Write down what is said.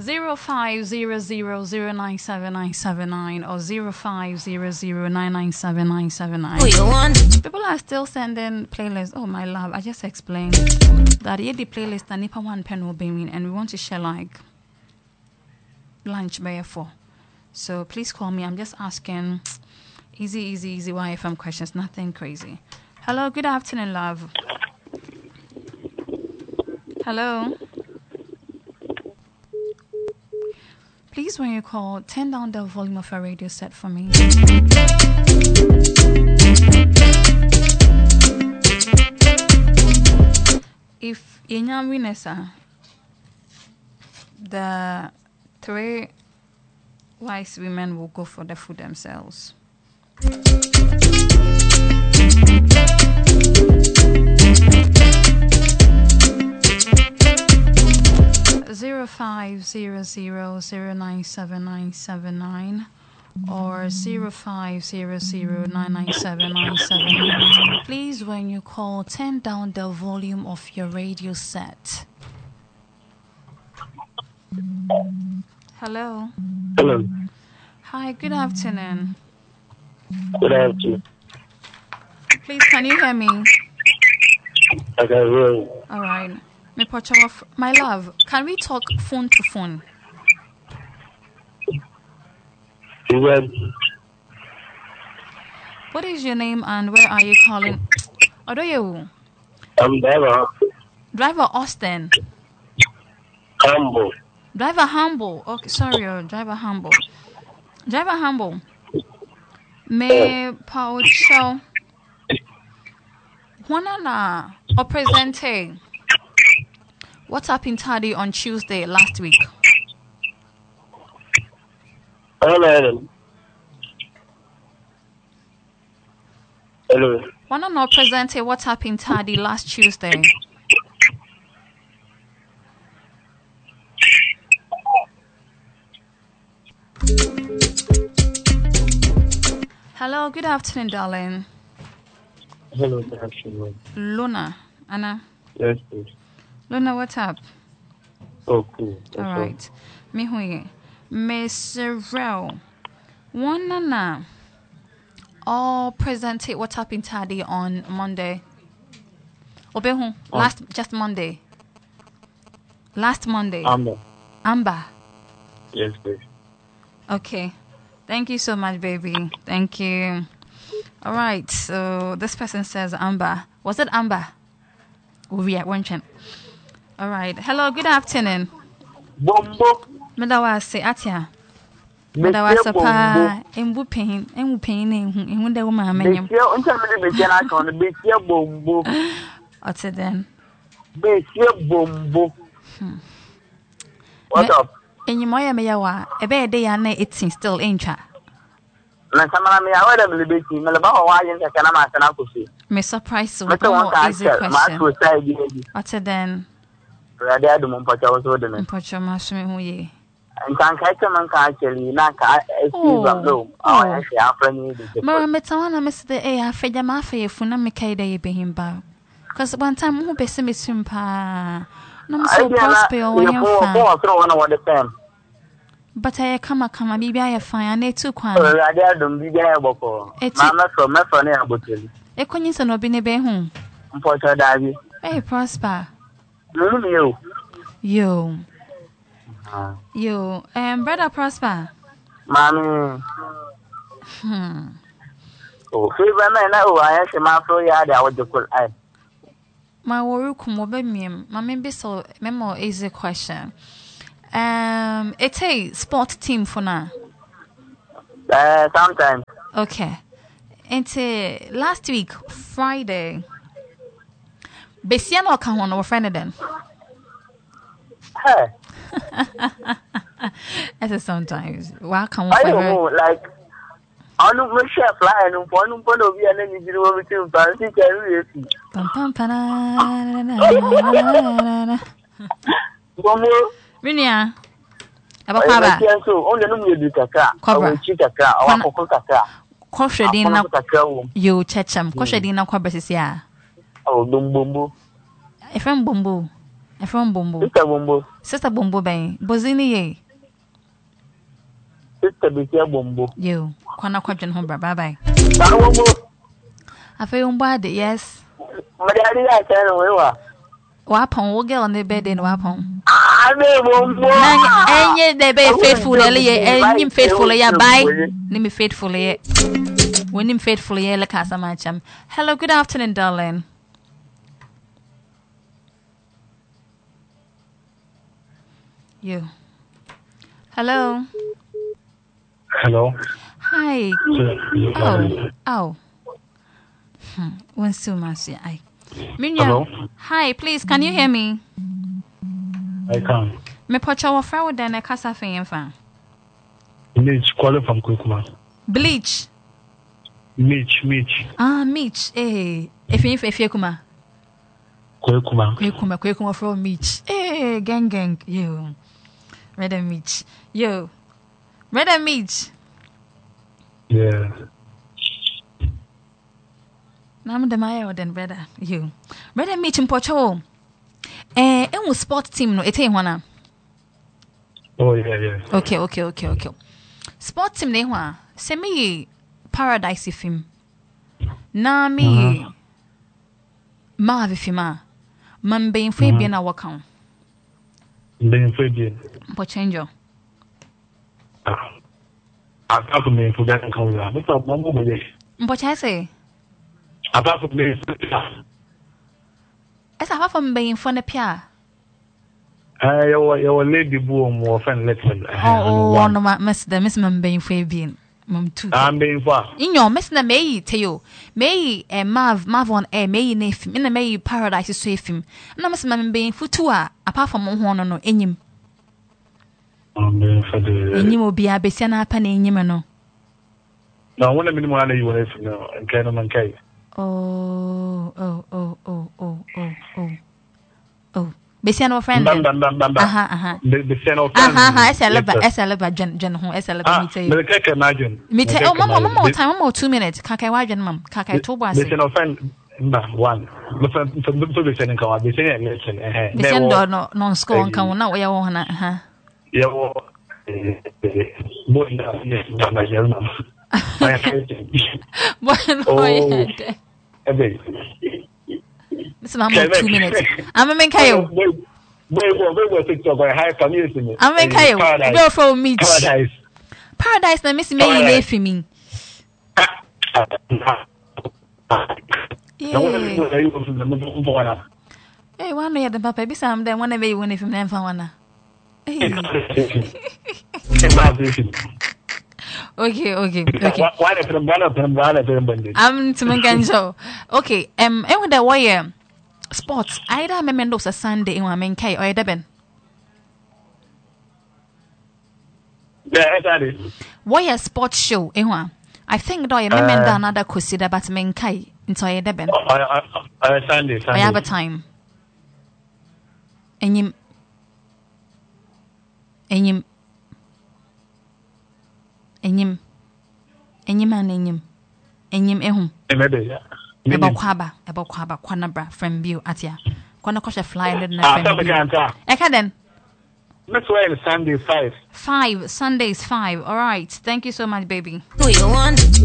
0500097979 or 0500997979. People are still sending playlists. Oh my love, I just explained that the playlist and Nipa 1 pen will be in, and we want to share like lunch by 4. So please call me. I'm just asking easy YFM questions, nothing crazy. Hello, good afternoon, love. Hello. Please, when you call, turn down the volume of your radio set for me. If Inyam Winesa, the 3 wise women will go for the food themselves. 0500097979 or 0500997979. Please, when you call, turn down the volume of your radio set. Hello. Hello. Hi, good afternoon. Good afternoon. Please, can you hear me? I can hear you. All right. My love, can we talk phone to phone? What is your name and where are you calling? What are you? I'm driver. Driver Austin. Humble. Driver Humble. Okay, sorry, Driver Humble. Driver Humble. Me Paul Show. Juana or presente. What happened tardy on Tuesday last week? Hello. Hello. Wanna not present what happened tardy last Tuesday? Hello, good afternoon, darling. Hello, good afternoon. Luna, Anna. Yes, please. Luna, what's up? Oh, cool. All right. Me hui. Miss Rel. One nana. All presented what happened tardy on Monday. Obehu. Just Monday. Last Monday. Amber. Yes, please. Okay. Thank you so much, baby. Thank you. All right. So this person says Amber. Was it Amber? We are one. All right. Hello. Good afternoon. Bombo. Medawase atia. Medawase pa. Embu pain. Embu de woman amenyam. Besia unta me besia na kan besia bombo. Ote then. Besia bombo. What up? Enyimoya me yawa. Ebe de ya na 18 still encha. Na samara me yawa da me besi. Me leba ho wa yin ka na ma sana kosi. Me surprise so one easy question. Ote then. Rade adu mo mpacha wo so de me. Mpacha ma so me hu ye. Nkan ka ka man ka actually na ka excuse no. Oh, she afrani de. Mara metawana me se e afeja ma afa funa me kai da ye behimba. Cause one time who be se me sumpa. No me so prosper when you fan. But I come bibi I fine na etu kwan. Rade adu bibi I boko. Mama so me for na aboteli. E konyi se no bi ne be hu. Mpacha da bi. Hey prosper. Yo. Brother Prosper. Mommy. Oh, favor man, I ask my flow yard. I would call I. My worry come over me. Mammy be so memo easy question. It's a sport team for now. Sometimes. Okay. It's last week, Friday. Besiano can one of friend then. Hey. As sometimes. Why can I don't know, like I don't know chef fly and one polo be and then you do everything fancy carry. Pam. Minia. Abakaba. So only no you do kaka. Cover chikaka or kokaka. Koshedin na you checham. Koshedin na kwa besisia. Oh, bumbu. Efem bumbu. from Bombo. Sister Bombo. Sister Bombo ben. Bozini ye. Sister Bitia Bombo. You. Kwana kwadwen ho bra. Bye. Bombo. Afa umbade, yes. Madari ya tena wewa. Wapon wo girl ne bed in wapon. Ame Bombo. Enye de be faithful ye. Enyim faithful ye bye. Nimi faithful ye. When him faithfully le kasa macham. Hello, good afternoon, darling. You. Hello. Hello. Hi. Oh. When so much I. Hello. Hi, please, can you hear me? I can. Me pocha wa fra wo den e kasa fen fa. Mitch calling from Kwekuma. Bleach. Mitch. Ah, Mitch. Efie kuma. Kwekuma from Mitch. Gang. Yo. Red and Mitch. Yo. Red and Mitch. Yeah. Nam de maya den brother. Yo. Red and Mitch in Pocho. En sport team no ete hwana. Oh yeah. Okay. Sport team ne hwa. Se me Paradise film. Na me Marvel film. Man being Fabian na waka. Being Fabian. Po change. Apart from me for that come here. What's up, Mambo? Mpo cha say. Apart from me. Esa apart from being for the pia. Your lady boom or fan letter. Oh, no, miss man being Fabian. I'm being far. In your mess na may tell you. May Mav on air may name in the May Paradise is safe him. And I'm man being futua apart from one no in him. And you will be a Bessiana penny in him. No, one of the minimum you want to know and kind of mankind. Oh. Bessiano friend. Bessiano SLB Jen ho SLB me tell you. Me can imagine. Me tell oh mama time more 2 minutes. Kaka wa Jen mam. Kaka to boss. Bessiano friend one. Listen to be sending come be saying election Bessiano no score kan na wo ya wo na ha. Yeah wo boy yes na German. Boy. Ebe. This man 2 minutes. I'm a menkayo. Wait, TikTok or high community. I'm a menkayo. Go for me. Paradise na miss me in for me. Hey, one way the papa be some then one of you when if you never wanna. Okay. I'm to Manganjo. Okay, and with the wire sports, either Mendoza Sunday in Wamenkai or Deben. Yeah, Wire sports show in one. I think do I remember another consider but Menkai into a Deben. Sunday. I have a time. Enyim ehum. Eba kwaba kwanabra from view atia. Kwana kosha fly na friend. Eka then. Next way Sunday 5. 5 Sundays 5. All right. Thank you so much, baby. Who you want?